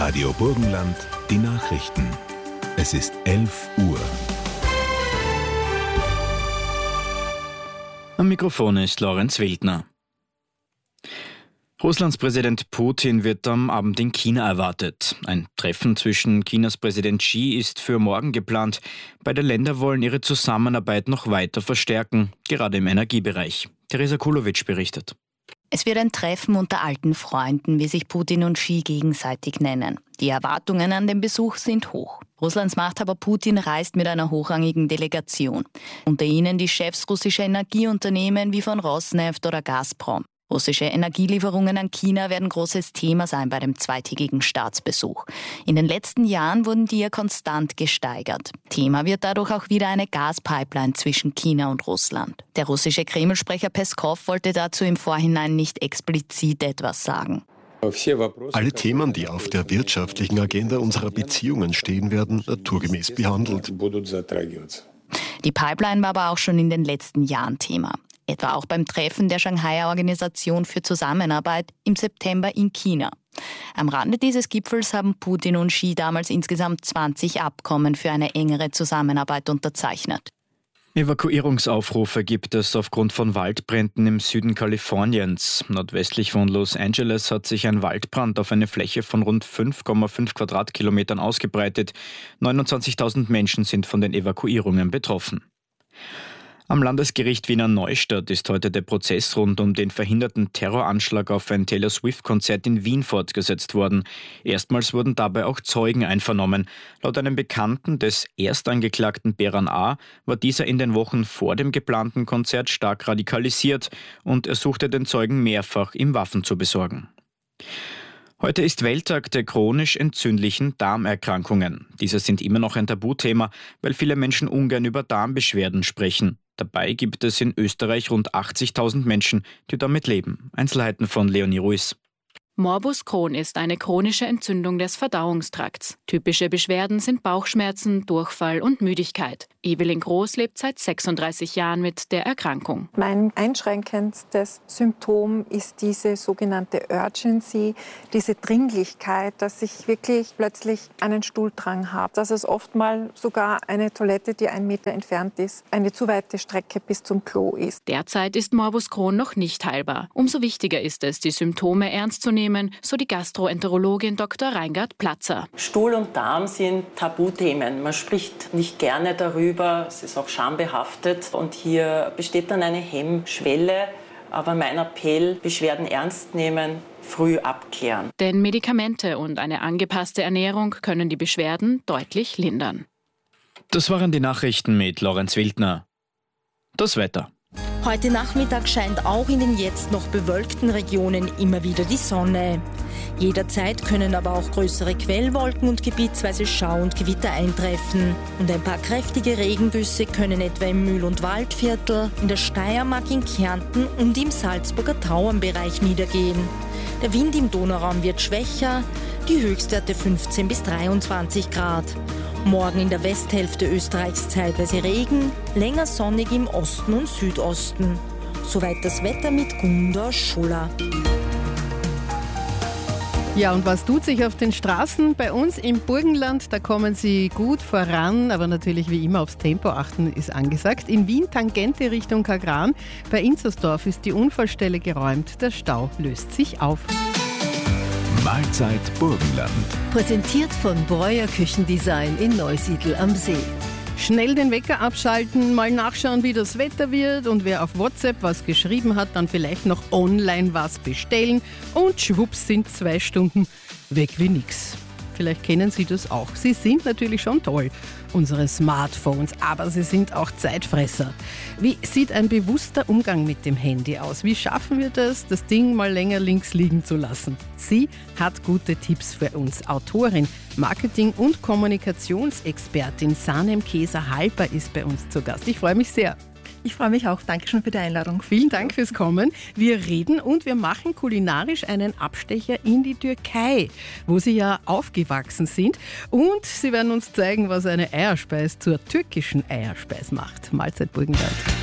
Radio Burgenland, die Nachrichten. Es ist 11 Uhr. Am Mikrofon ist Lorenz Wildner. Russlands Präsident Putin wird am Abend in China erwartet. Ein Treffen zwischen Chinas Präsident Xi ist für morgen geplant. Beide Länder wollen ihre Zusammenarbeit noch weiter verstärken, gerade im Energiebereich. Teresa Kulowitsch berichtet. Es wird ein Treffen unter alten Freunden, wie sich Putin und Xi gegenseitig nennen. Die Erwartungen an den Besuch sind hoch. Russlands Machthaber Putin reist mit einer hochrangigen Delegation. Unter ihnen die Chefs russischer Energieunternehmen wie von Rosneft oder Gazprom. Russische Energielieferungen an China werden großes Thema sein bei dem zweitägigen Staatsbesuch. In den letzten Jahren wurden die ja konstant gesteigert. Thema wird dadurch auch wieder eine Gaspipeline zwischen China und Russland. Der russische Kreml-Sprecher Peskov wollte dazu im Vorhinein nicht explizit etwas sagen. Alle Themen, die auf der wirtschaftlichen Agenda unserer Beziehungen stehen werden, naturgemäß behandelt. Die Pipeline war aber auch schon in den letzten Jahren Thema. Etwa auch beim Treffen der Shanghaier Organisation für Zusammenarbeit im September in China. Am Rande dieses Gipfels haben Putin und Xi damals insgesamt 20 Abkommen für eine engere Zusammenarbeit unterzeichnet. Evakuierungsaufrufe gibt es aufgrund von Waldbränden im Süden Kaliforniens. Nordwestlich von Los Angeles hat sich ein Waldbrand auf eine Fläche von rund 5,5 Quadratkilometern ausgebreitet. 29.000 Menschen sind von den Evakuierungen betroffen. Am Landesgericht Wiener Neustadt ist heute der Prozess rund um den verhinderten Terroranschlag auf ein Taylor Swift-Konzert in Wien fortgesetzt worden. Erstmals wurden dabei auch Zeugen einvernommen. Laut einem Bekannten des Erstangeklagten Beran A. war dieser in den Wochen vor dem geplanten Konzert stark radikalisiert und er suchte den Zeugen mehrfach, ihm Waffen zu besorgen. Heute ist Welttag der chronisch entzündlichen Darmerkrankungen. Diese sind immer noch ein Tabuthema, weil viele Menschen ungern über Darmbeschwerden sprechen. Dabei gibt es in Österreich rund 80.000 Menschen, die damit leben. Einzelheiten von Leonie Ruiz. Morbus Crohn ist eine chronische Entzündung des Verdauungstrakts. Typische Beschwerden sind Bauchschmerzen, Durchfall und Müdigkeit. Evelyn Groß lebt seit 36 Jahren mit der Erkrankung. Mein einschränkendstes Symptom ist diese sogenannte Urgency, diese Dringlichkeit, dass ich wirklich plötzlich einen Stuhldrang habe. Dass es oft mal sogar eine Toilette, die 1 Meter entfernt ist, eine zu weite Strecke bis zum Klo ist. Derzeit ist Morbus Crohn noch nicht heilbar. Umso wichtiger ist es, die Symptome ernst zu nehmen, so die Gastroenterologin Dr. Reingard Platzer. Stuhl und Darm sind Tabuthemen. Man spricht nicht gerne darüber, es ist auch schambehaftet und hier besteht dann eine Hemmschwelle. Aber mein Appell, Beschwerden ernst nehmen, früh abklären. Denn Medikamente und eine angepasste Ernährung können die Beschwerden deutlich lindern. Das waren die Nachrichten mit Lorenz Wildner. Das Wetter. Heute Nachmittag scheint auch in den jetzt noch bewölkten Regionen immer wieder die Sonne. Jederzeit können aber auch größere Quellwolken und gebietsweise Schau und Gewitter eintreffen. Und ein paar kräftige Regengüsse können etwa im Mühl- und Waldviertel, in der Steiermark, in Kärnten und im Salzburger Tauernbereich niedergehen. Der Wind im Donauraum wird schwächer, die Höchstwerte 15 bis 23 Grad. Morgen in der Westhälfte Österreichs zeitweise Regen, länger sonnig im Osten und Südosten. Soweit das Wetter mit Gunda Schuller. Ja, und was tut sich auf den Straßen? Bei uns im Burgenland, da kommen sie gut voran, aber natürlich wie immer aufs Tempo achten ist angesagt. In Wien Tangente Richtung Kagran, bei Inzersdorf ist die Unfallstelle geräumt, der Stau löst sich auf. Mahlzeit Burgenland. Präsentiert von Breuer Küchendesign in Neusiedl am See. Schnell den Wecker abschalten, mal nachschauen, wie das Wetter wird und wer auf WhatsApp was geschrieben hat, dann vielleicht noch online was bestellen und schwupps sind 2 Stunden weg wie nix. Vielleicht kennen Sie das auch. Sie sind natürlich schon toll, unsere Smartphones, aber sie sind auch Zeitfresser. Wie sieht ein bewusster Umgang mit dem Handy aus? Wie schaffen wir das Ding mal länger links liegen zu lassen? Sie hat gute Tipps für uns. Autorin, Marketing- und Kommunikationsexpertin Sanem Keser-Halper ist bei uns zu Gast. Ich freue mich sehr. Ich freue mich auch. Dankeschön für die Einladung. Vielen Dank fürs Kommen. Wir reden und wir machen kulinarisch einen Abstecher in die Türkei, wo Sie ja aufgewachsen sind. Und Sie werden uns zeigen, was eine Eierspeis zur türkischen Eierspeis macht. Mahlzeit Burgenland.